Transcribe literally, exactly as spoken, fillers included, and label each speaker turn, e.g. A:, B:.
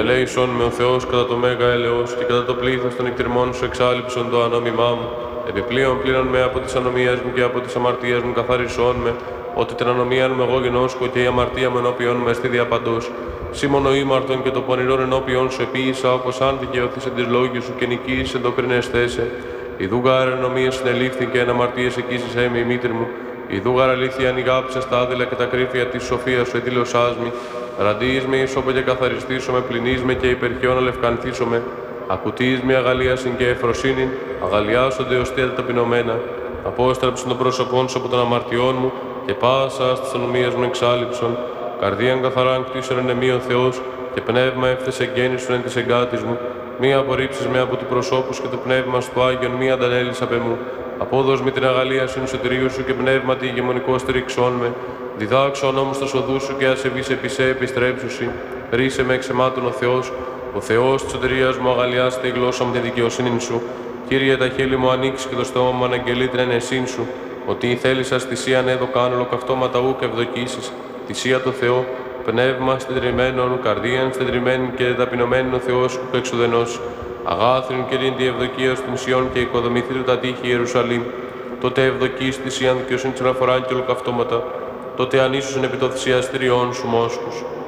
A: Ελέησον με ο Θεός κατά το μέγα έλεος και κατά το πλήθος των εκτιρμών σου εξάλληψον το ανόμημά μου. Επιπλέον πλήρων με από της ανομίας μου και από της αμαρτίας μου καθαρισόν με, ότι την ανομία μου εγώ γενώσκω και η αμαρτία μου ενώπιον μου εστί διαπαντός. Σίμων ο ήμαρτον και το πονηρόν ενώπιον σου επίησα, όπως αν δικαιωθείς εν της λόγης σου και νικείς εν το κρινεστέσαι. Ιδού γάρ ενομία συνελήφθη και εν αμαρτίες εκείσισέ με η μήτρη μου. Ιδού γάρ αλήθεια ανοιγάψε στα άδειλα και τα κρύφια της σοφίας σου εδήλωσάς μη. Ραντείς με ισόπε και καθαριστήσω με, πληνείς με και υπερχιόν αλευκανθήσω με. Ακουτείς με αγαλίασιν και εφροσύνην, αγαλιάσονται ως τα ταπεινωμένα. Απόστραψον των πρόσωπών σου από των αμαρτιών μου και πάσα στις ανομίες μου εξάλληψον. Καρδίαν καθαράν κτίσον εν εμεί ο Θεός και πνεύμα εύθες εγγέννησον εν της εγκάτης μου. Μη απορρίψεις με από του προσώπου και το πνεύμα του Άγιον, μη αντανέλεις απ' εμού. Απόδος με την αγαλίασιν σωτηρίου σου και πνεύματι ηγεμονικό στηρίξον με. Διδάξον όμως τα σοδού σου και ασεβείς επί σε επιστρέψουσι. Ρίσε με εξαιμάτων ο Θεός. Ο Θεός της σωτηρίας μου αγαλιάστε η γλώσσα μου τη δικαιοσύνη σου. Κύριε, τα χείλη μου ανοίξει και το στόμα μου αναγγελεί την ενεσύν σου. Ότι η θέλησας θυσίαν έδωκαν ολοκαυτώματα ούκ ευδοκίσεις. Θυσία το Θεό, πνεύμα στεντρημένον, καρδίαν στεντρημένην και ταπεινωμένην ο Θεός που εξουδενός. Αγάθριν και την τη ευδοκία στην Σιών και οικοδομηθήτου τα τείχη Ιερουσαλήμ. Τότε ευδοκείς θυσίαν δικαιοσύνη αναφορά και ολοκαυτώματα. Τότε ανίσουσαν επί το θυσιαστηριών σου μόσχους.